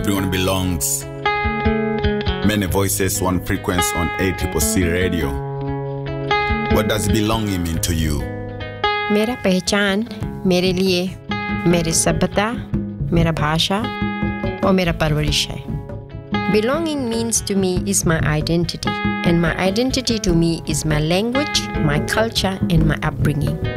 Everyone belongs. Many voices, one frequency on ACCC radio. What does belonging mean to you? मेरा पहचान मेरे लिए मेरी सभ्यता, मेरा भाषा और मेरा परवरिश है. Belonging means to me is my identity, and my identity to me is my language, my culture, and my upbringing.